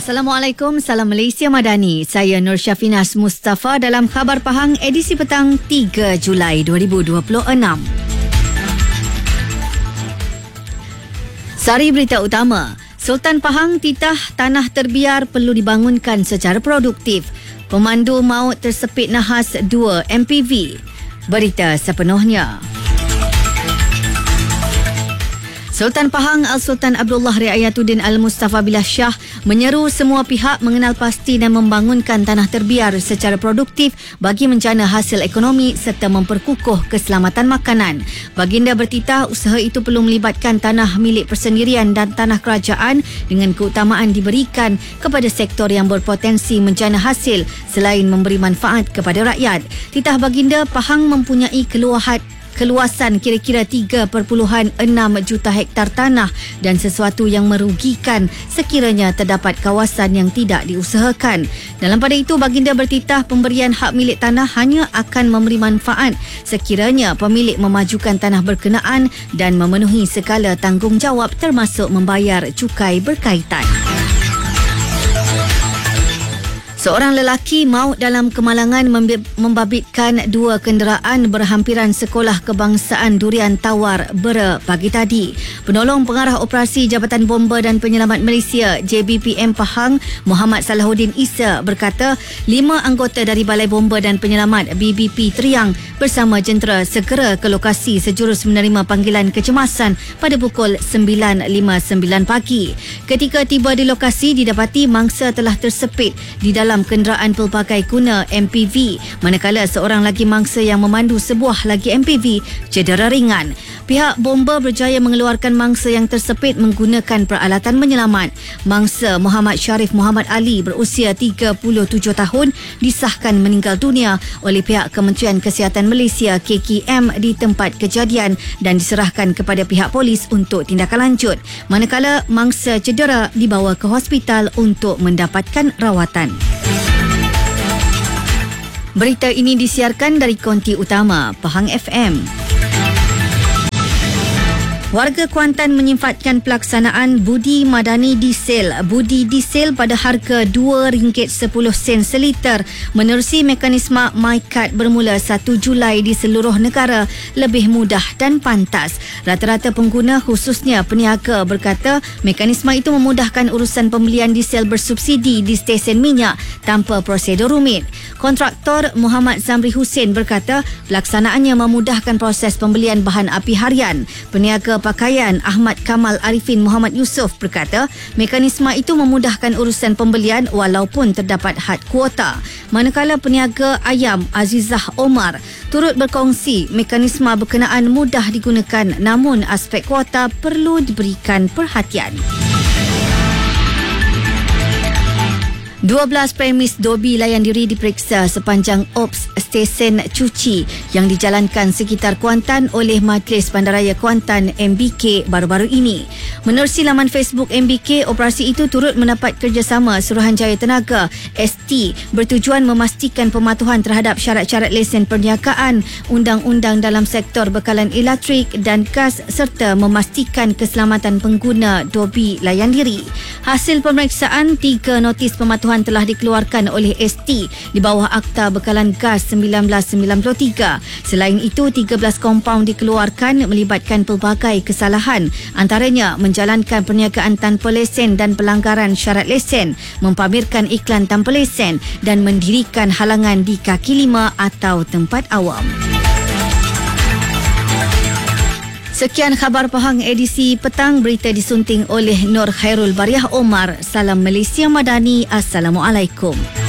Assalamualaikum, salam Malaysia Madani. Saya Nur Syafinas Mustafa dalam Khabar Pahang edisi petang 3 Julai 2026. Sari berita utama. Sultan Pahang titah tanah terbiar perlu dibangunkan secara produktif. Pemandu maut tersepit nahas 2 MPV. Berita sepenuhnya. Sultan Pahang Al-Sultan Abdullah Riayatuddin Al-Mustafa Billah Shah menyeru semua pihak mengenal pasti dan membangunkan tanah terbiar secara produktif bagi menjana hasil ekonomi serta memperkukuh keselamatan makanan. Baginda bertitah usaha itu perlu melibatkan tanah milik persendirian dan tanah kerajaan dengan keutamaan diberikan kepada sektor yang berpotensi menjana hasil selain memberi manfaat kepada rakyat. Titah baginda, Pahang mempunyai keluasan kira-kira 3.6 juta hektar tanah dan sesuatu yang merugikan sekiranya terdapat kawasan yang tidak diusahakan. Dalam pada itu, baginda bertitah pemberian hak milik tanah hanya akan memberi manfaat sekiranya pemilik memajukan tanah berkenaan dan memenuhi segala tanggungjawab termasuk membayar cukai berkaitan. Seorang lelaki maut dalam kemalangan membabitkan 2 kenderaan berhampiran Sekolah Kebangsaan Durian Tawar Bera pagi tadi. Penolong Pengarah Operasi Jabatan Bomba dan Penyelamat Malaysia JBPM Pahang Muhammad Salahuddin Isa berkata 5 anggota dari Balai Bomba dan Penyelamat BBP Triang bersama jentera segera ke lokasi sejurus menerima panggilan kecemasan pada pukul 9.59 pagi. Ketika tiba di lokasi, didapati mangsa telah tersepit di dalam kenderaan pelbagai guna MPV, manakala seorang lagi mangsa yang memandu sebuah lagi MPV cedera ringan. Pihak bomba berjaya mengeluarkan mangsa yang tersepit menggunakan peralatan menyelamat. Mangsa Muhammad Syarif Muhammad Ali berusia 37 tahun disahkan meninggal dunia oleh pihak Kementerian Kesihatan Malaysia KKM di tempat kejadian dan diserahkan kepada pihak polis untuk tindakan lanjut, manakala mangsa cedera dibawa ke hospital untuk mendapatkan rawatan. Berita ini disiarkan dari konti utama Pahang FM. Warga Kuantan menyifatkan pelaksanaan Budi Madani Diesel. Budi Diesel pada harga RM2.10 seliter menerusi mekanisme MyCard bermula 1 Julai di seluruh negara lebih mudah dan pantas. Rata-rata pengguna khususnya peniaga berkata mekanisme itu memudahkan urusan pembelian diesel bersubsidi di stesen minyak tanpa prosedur rumit. Kontraktor Muhammad Zamri Hussein berkata pelaksanaannya memudahkan proses pembelian bahan api harian. Peniaga pakaian Ahmad Kamal Arifin Muhammad Yusof berkata mekanisme itu memudahkan urusan pembelian walaupun terdapat had kuota. Manakala peniaga ayam Azizah Omar turut berkongsi mekanisme berkenaan mudah digunakan namun aspek kuota perlu diberikan perhatian. 12 premis Dobi layan diri diperiksa sepanjang ops stesen cuci yang dijalankan sekitar Kuantan oleh Majlis Bandaraya Kuantan MBK baru-baru ini. Menerusi laman Facebook MBK, operasi itu turut mendapat kerjasama Suruhanjaya Tenaga ST bertujuan memastikan pematuhan terhadap syarat-syarat lesen perniagaan, undang-undang dalam sektor bekalan elektrik dan gas serta memastikan keselamatan pengguna Dobi layan diri. Hasil pemeriksaan, 3 notis pematuhan telah dikeluarkan oleh ST di bawah Akta Bekalan Gas 1993. Selain itu, 13 kompaun dikeluarkan melibatkan pelbagai kesalahan, antaranya menjalankan perniagaan tanpa lesen dan pelanggaran syarat lesen, mempamerkan iklan tanpa lesen dan mendirikan halangan di kaki lima atau tempat awam. Sekian Khabar Pahang edisi petang. Berita disunting oleh Nur Khairul Bariah Omar. Salam Malaysia Madani. Assalamualaikum.